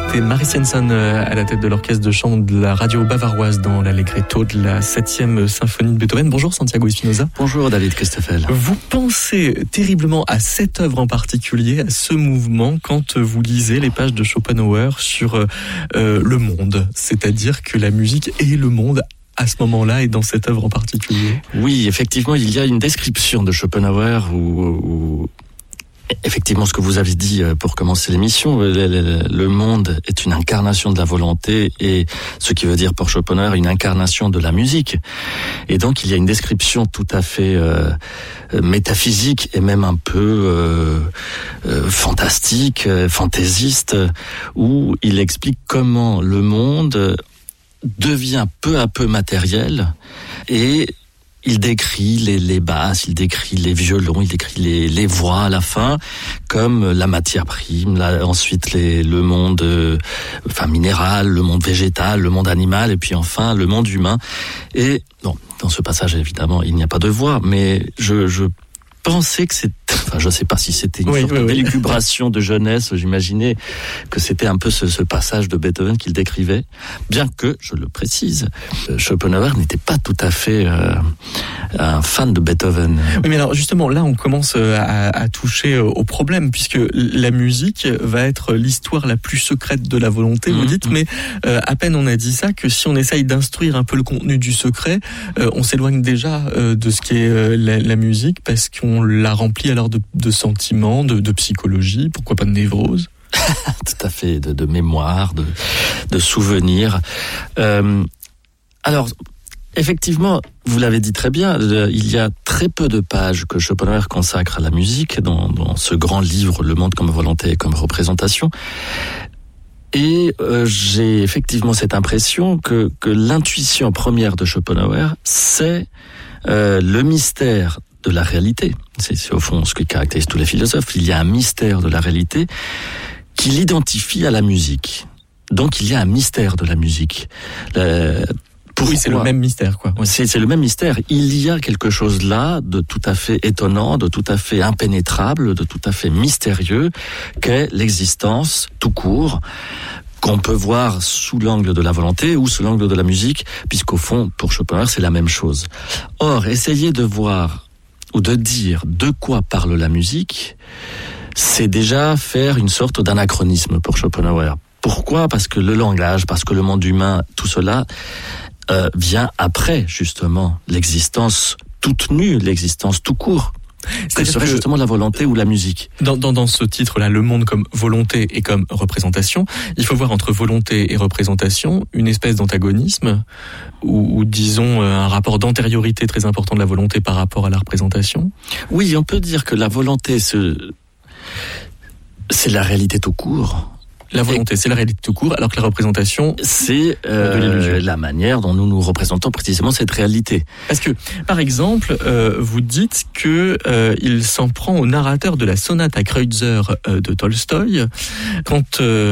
C'était Marie Svensson à la tête de l'orchestre de chant de la radio bavaroise dans l'Allegretto de la 7e symphonie de Beethoven. Bonjour Santiago Espinosa. Bonjour David Christoffel. Vous pensez terriblement à cette œuvre en particulier, à ce mouvement, quand vous lisez les pages de Schopenhauer sur le monde. C'est-à-dire que la musique est le monde à ce moment-là et dans cette œuvre en particulier. Oui, effectivement, il y a une description de Schopenhauer où effectivement, ce que vous avez dit pour commencer l'émission, le monde est une incarnation de la volonté et ce qui veut dire pour Schopenhauer une incarnation de la musique. Et donc, il y a une description tout à fait métaphysique et même un peu fantastique, fantaisiste, où il explique comment le monde devient peu à peu matériel et il décrit les basses, il décrit les violons, il décrit les voix à la fin comme la matière prime, ensuite le monde minéral, le monde végétal, le monde animal et puis enfin le monde humain. Et non, dans ce passage évidemment il n'y a pas de voix, mais je pensais que je ne sais pas si c'était une sorte d'élucubration de jeunesse, j'imaginais que c'était un peu ce passage de Beethoven qu'il décrivait, bien que, je le précise, Schopenhauer n'était pas tout à fait un fan de Beethoven. Oui, mais alors justement, là on commence à toucher au problème, puisque la musique va être l'histoire la plus secrète de la volonté, vous dites, mais à peine on a dit ça, que si on essaye d'instruire un peu le contenu du secret, on s'éloigne déjà de ce qui est la musique, parce qu'on la remplit alors de sentiments, de psychologie, pourquoi pas de névrose. Tout à fait, de mémoire, de souvenirs. Alors, effectivement, vous l'avez dit très bien, il y a très peu de pages que Schopenhauer consacre à la musique dans ce grand livre, Le monde comme volonté et comme représentation. Et j'ai effectivement cette impression que l'intuition première de Schopenhauer, c'est le mystère de la réalité. C'est au fond ce qui caractérise tous les philosophes. Il y a un mystère de la réalité qui l'identifie à la musique. Donc il y a un mystère de la musique. Oui, c'est le même mystère, quoi. Ouais. C'est le même mystère. Il y a quelque chose là de tout à fait étonnant, de tout à fait impénétrable, de tout à fait mystérieux, qu'est l'existence tout court, qu'on peut voir sous l'angle de la volonté ou sous l'angle de la musique, puisqu'au fond, pour Schopenhauer, c'est la même chose. Or, essayer de voir ou de dire de quoi parle la musique, c'est déjà faire une sorte d'anachronisme pour Schopenhauer. Pourquoi ? Parce que le langage, parce que le monde humain, tout cela vient après, justement, l'existence toute nue, l'existence tout court. Que serait justement la volonté ou la musique. Dans ce titre-là, le monde comme volonté et comme représentation, il faut voir entre volonté et représentation une espèce d'antagonisme ou disons un rapport d'antériorité très important de la volonté par rapport à la représentation. Oui, on peut dire que la volonté, c'est la réalité tout court. La volonté, c'est la réalité tout court, alors que la représentation, c'est la manière dont nous représentons précisément cette réalité. Parce que, par exemple, vous dites que il s'en prend au narrateur de la sonate à Kreutzer de Tolstoï, quand